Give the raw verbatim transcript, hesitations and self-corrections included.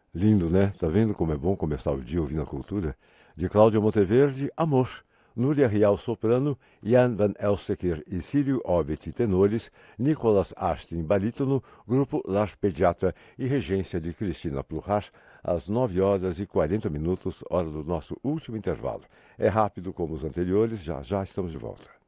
Lindo, né? Tá vendo como é bom começar o dia ouvindo a cultura? De Cláudia Monteverde, Amor. Núria Rial soprano, Jan van Elseker e Círio Orbit tenores, Nicolas Astin barítono, grupo L'Arpeggiata e regência de Cristina Plurras, às nove horas e quarenta minutos, hora do nosso último intervalo. É rápido como os anteriores, já já estamos de volta.